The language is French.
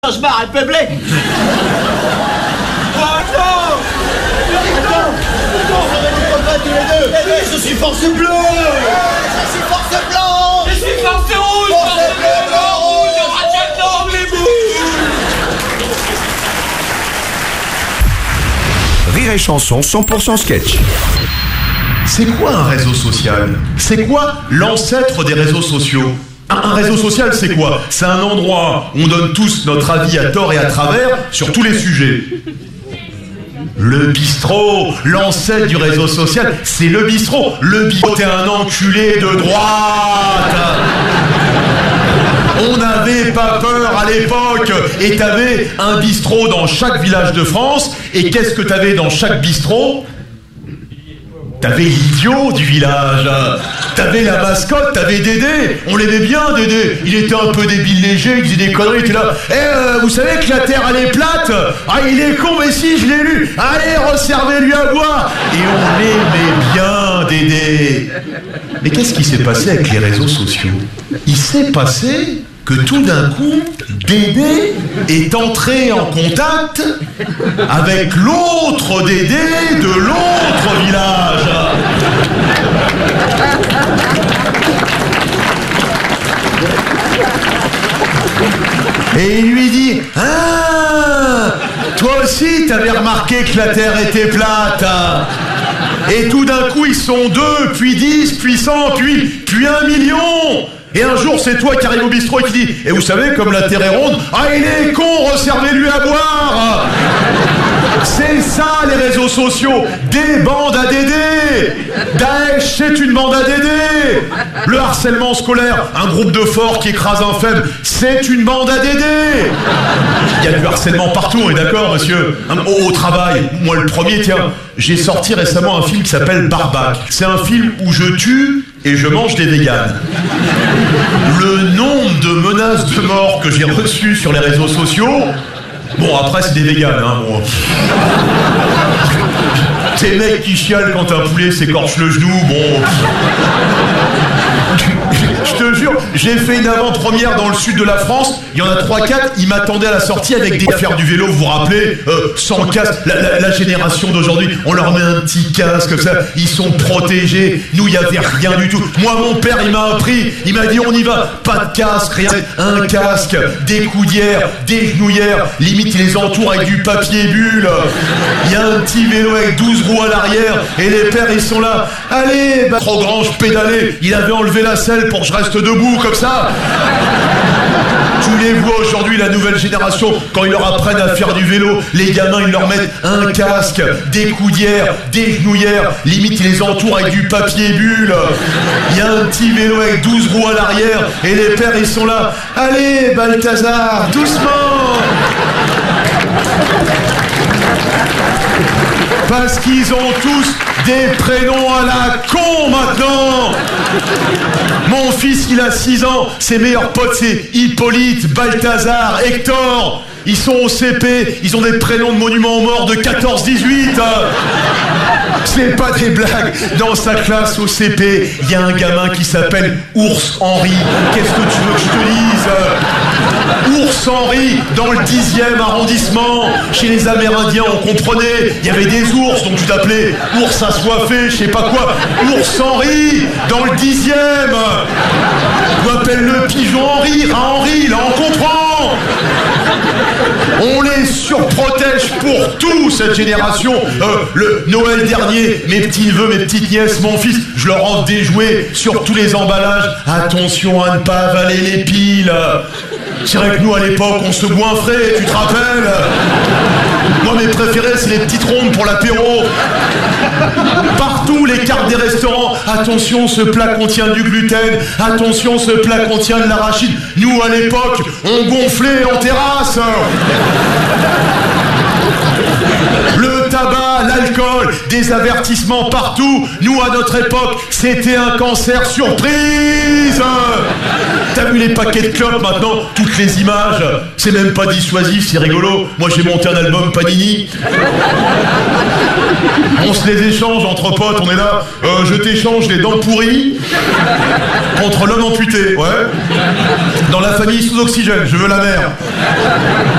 Je barre un peuplé. Je suis force bleue. Je suis force blanche. Je suis force rouge. Force bleue, blanc, rouge. Radiator, les boules. Rire et chanson 100% sketch. C'est quoi un réseau social? C'est quoi l'ancêtre des réseaux sociaux? Un réseau social, c'est quoi? C'est un endroit où on donne tous notre avis à tort et à travers sur tous les sujets. Le bistrot, l'ancêtre du réseau social, c'est le bistrot. Le bistrot, t'es un enculé de droite. On n'avait pas peur à l'époque. Et t'avais un bistrot dans chaque village de France. Et qu'est-ce que t'avais dans chaque bistrot? T'avais l'idiot du village, t'avais la mascotte, t'avais Dédé, on l'aimait bien Dédé, il était un peu débile léger, il disait des conneries, il était là, vous savez que la terre elle est plate? Ah il est con mais si je l'ai lu, allez resservez-lui à boire. Et on l'aimait bien Dédé. Mais qu'est-ce qui s'est passé avec les réseaux sociaux? Il s'est passé que tout d'un coup, Dédé est entré en contact avec l'autre Dédé de l'autre village. Et il lui dit, ah, toi aussi t'avais remarqué que la terre était plate. Et tout d'un coup ils sont 2, puis 10, puis 100, puis 1 million. Et un jour, c'est toi qui arrive au bistrot et qui dis, et vous savez, comme la terre est ronde, ah il est con, resservez-lui à boire. C'est ça les réseaux sociaux, des bandes à Dédé. Daesh, c'est une bande à Dédé. Le harcèlement scolaire, un groupe de forts qui écrase un faible, c'est une bande à Dédé. Il y a du harcèlement partout, on est d'accord monsieur? Au travail, moi le premier, tiens, j'ai sorti récemment un film qui s'appelle Barbac. C'est un film où je tue et je mange des véganes. Le nombre de menaces de mort que j'ai reçues sur les réseaux sociaux, bon après c'est des véganes, hein, bon. Ces mecs qui chialent quand un poulet s'écorche le genou, bon. Je te jure, j'ai fait une avant-première dans le sud de la France, il y en a 3-4, ils m'attendaient à la sortie avec des affaires du vélo, vous vous rappelez, sans casque, la génération d'aujourd'hui, on leur met un petit casque comme ça, ils sont protégés, nous il n'y avait rien du tout. Moi mon père il m'a appris, il m'a dit on y va, pas de casque, rien, un casque, des coudières, des genouillères, limite il les entoure avec du papier bulle, il y a un petit vélo avec 12 roues à l'arrière, et les pères ils sont là, allez, bah, trop grand, je pédalais, il avait enlevé la selle pour que je reste debout comme ça. Tu les vois aujourd'hui, la nouvelle génération, quand ils leur apprennent à faire du vélo, les gamins ils leur mettent un casque, des coudières, des genouillères, limite ils les entourent avec du papier bulle. Il y a un petit vélo avec 12 roues à l'arrière et les pères ils sont là, allez Balthazar, doucement. Parce qu'ils ont tous des prénoms à la con maintenant. Mon fils, il a 6 ans. Ses meilleurs potes, c'est Hippolyte, Balthazar, Hector. Ils sont au CP. Ils ont des prénoms de monuments aux morts de 14-18. C'est pas des blagues. Dans sa classe au CP, il y a un gamin qui s'appelle Ours Henry. Qu'est-ce que tu veux que je te dise? Ours Henry, dans le 10e arrondissement, chez les Amérindiens, on comprenait, il y avait des ours, donc tu t'appelais ours assoiffé, je sais pas quoi. Ours Henry, dans le 10e. On appelle le pigeon Henry, Henry, là on comprend. On les surprotège pour tout, cette génération. Le Noël dernier, mes petits-neveux, mes petites-nièces, mon fils, je leur offre des jouets sur tous les emballages. Attention à ne pas avaler les piles. C'est vrai que nous, à l'époque, on se goinfrait, tu te rappelles? Moi, mes préférés, c'est les petites rondes pour l'apéro. Partout, les cartes des restaurants. Attention, ce plat contient du gluten. Attention, ce plat contient de l'arachide. Nous, à l'époque, on gonflait en terrasse. Le tabac, l'alcool. l'école, des avertissements partout. Nous, à notre époque, c'était un cancer surprise. T'as vu les paquets de clopes maintenant, toutes les images, c'est même pas dissuasif, c'est rigolo. Moi j'ai monté un album Panini. On se les échange entre potes, on est là. Je t'échange les dents pourries contre l'homme amputé, ouais. Dans la famille sous oxygène, je veux la mère.